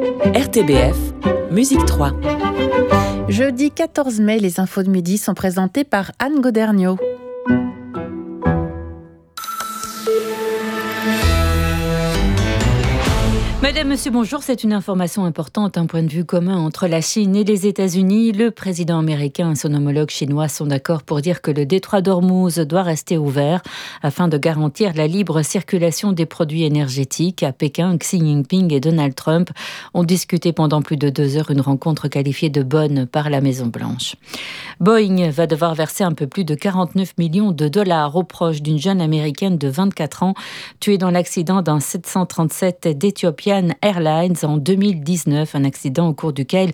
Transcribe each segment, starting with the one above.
RTBF, Musique 3. Jeudi 14 mai, les infos de midi sont présentées par Anne Goderniot. Madame, Monsieur, bonjour. C'est une information importante, un point de vue commun entre la Chine et les États-Unis. Le président américain et son homologue chinois sont d'accord pour dire que le détroit d'Ormuz doit rester ouvert afin de garantir la libre circulation des produits énergétiques. À Pékin, Xi Jinping et Donald Trump ont discuté pendant plus de 2 heures une rencontre qualifiée de bonne par la Maison-Blanche. Boeing va devoir verser un peu plus de 49 millions de dollars aux proches d'une jeune américaine de 24 ans tuée dans l'accident d'un 737 d'Ethiopian Airlines en 2019, un accident au cours duquel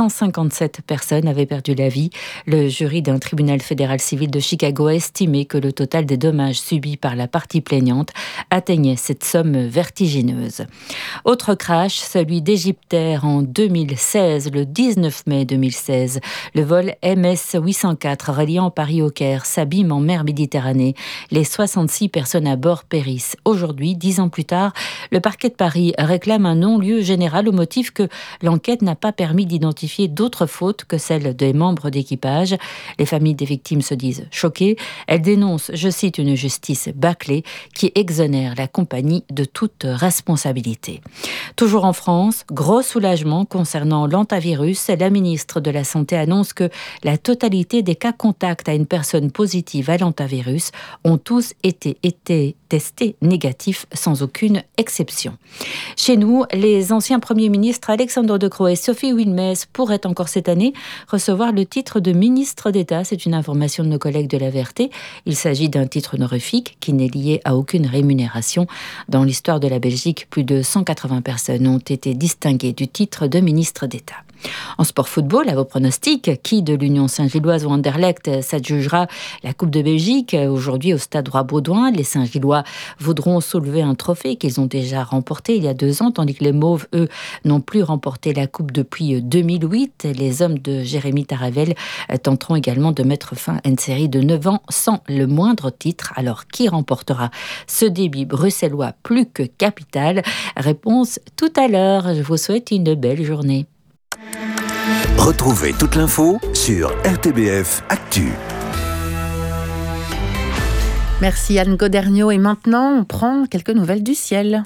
157 personnes avaient perdu la vie. Le jury d'un tribunal fédéral civil de Chicago a estimé que le total des dommages subis par la partie plaignante atteignait cette somme vertigineuse. Autre crash, celui d'Egyptair en 2016, le 19 mai 2016. Le vol MS 804 reliant Paris au Caire s'abîme en mer Méditerranée. Les 66 personnes à bord périssent. Aujourd'hui, 10 ans plus tard, le parquet de Paris réclame un non-lieu général au motif que l'enquête n'a pas permis d'identifier d'autres fautes que celles des membres d'équipage. Les familles des victimes se disent choquées. Elles dénoncent, je cite, une justice bâclée qui exonère la compagnie de toute responsabilité. Toujours en France, gros soulagement concernant l'hantavirus. La ministre de la Santé annonce que la totalité des cas contacts à une personne positive à l'hantavirus ont tous été testés négatifs sans aucune exception. Chez nous, les anciens premiers ministres Alexandre De Croo et Sophie Wilmès pourraient encore cette année recevoir le titre de ministre d'État. C'est une information de nos collègues de la VRT. Il s'agit d'un titre honorifique qui n'est lié à aucune rémunération. Dans l'histoire de la Belgique, plus de 180 personnes ont été distinguées du titre de ministre d'État. En sport football, à vos pronostics, qui de l'Union Saint-Gilloise ou Anderlecht s'adjugera la Coupe de Belgique? Aujourd'hui au stade Roi-Baudouin, les Saint-Gillois voudront soulever un trophée qu'ils ont déjà remporté il y a 2 ans, tandis que les Mauves, eux, n'ont plus remporté la Coupe depuis 2008. Les hommes de Jérémy Taravel tenteront également de mettre fin à une série de 9 ans sans le moindre titre. Alors, qui remportera ce début bruxellois plus que capital? Réponse tout à l'heure. Je vous souhaite une belle journée. Retrouvez toute l'info sur RTBF Actu. Merci Anne Goderniot. Et maintenant, on prend quelques nouvelles du ciel.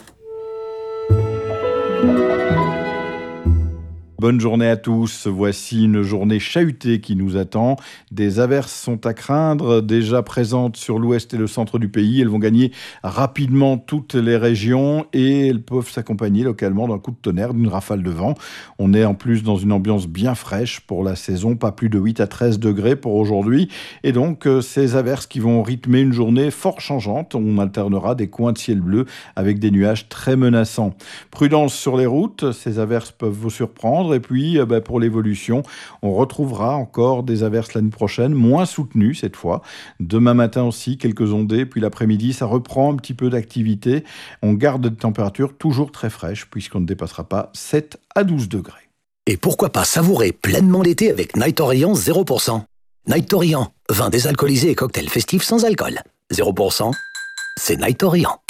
Bonne journée à tous. Voici une journée chahutée qui nous attend. Des averses sont à craindre, déjà présentes sur l'ouest et le centre du pays. Elles vont gagner rapidement toutes les régions et elles peuvent s'accompagner localement d'un coup de tonnerre, d'une rafale de vent. On est en plus dans une ambiance bien fraîche pour la saison, pas plus de 8 à 13 degrés pour aujourd'hui. Et donc, ces averses qui vont rythmer une journée fort changeante. On alternera des coins de ciel bleu avec des nuages très menaçants. Prudence sur les routes, ces averses peuvent vous surprendre. Et puis, pour l'évolution, on retrouvera encore des averses l'année prochaine, moins soutenues cette fois. Demain matin aussi, quelques ondées. Puis l'après-midi, ça reprend un petit peu d'activité. On garde des températures toujours très fraîches, puisqu'on ne dépassera pas 7 à 12 degrés. Et pourquoi pas savourer pleinement l'été avec Night Orient 0%. Night Orient, vin désalcoolisé et cocktail festif sans alcool. 0%, c'est Night Orient.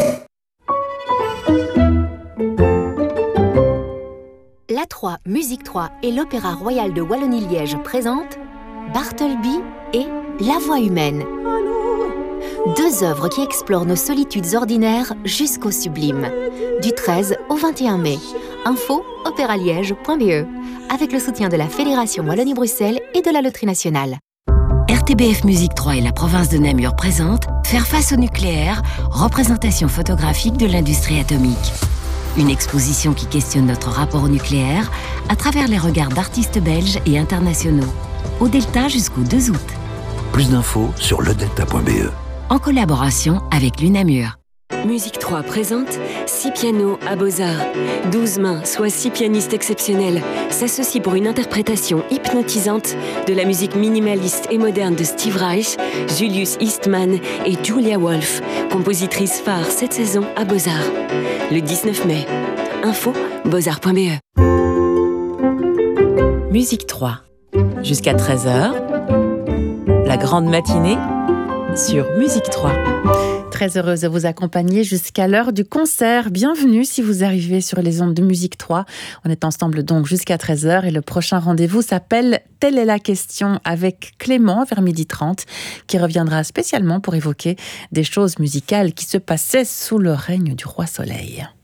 La 3, Musique 3 et l'Opéra Royal de Wallonie-Liège présentent Bartleby et La Voix humaine. 2 œuvres qui explorent nos solitudes ordinaires jusqu'au sublime. Du 13 au 21 mai. Info opéraliège.be avec le soutien de la Fédération Wallonie-Bruxelles et de la Loterie Nationale. RTBF Musique 3 et la province de Namur présentent Faire face au nucléaire, représentation photographique de l'industrie atomique. Une exposition qui questionne notre rapport au nucléaire à travers les regards d'artistes belges et internationaux. Au Delta jusqu'au 2 août. Plus d'infos sur ledelta.be. En collaboration avec l'UNAMUR. Musique 3 présente 6 pianos à Beaux-Arts. 12 mains, soit 6 pianistes exceptionnels, s'associent pour une interprétation hypnotisante de la musique minimaliste et moderne de Steve Reich, Julius Eastman et Julia Wolf, compositrice phare cette saison à Beaux-Arts. Le 19 mai. Info beaux-arts.be. Musique 3. Jusqu'à 13h, la grande matinée sur Musique 3. Très heureuse de vous accompagner jusqu'à l'heure du concert. Bienvenue si vous arrivez sur les ondes de Musique 3. On est ensemble donc jusqu'à 13h et le prochain rendez-vous s'appelle Telle est la question avec Clément vers 12h30 qui reviendra spécialement pour évoquer des choses musicales qui se passaient sous le règne du roi Soleil.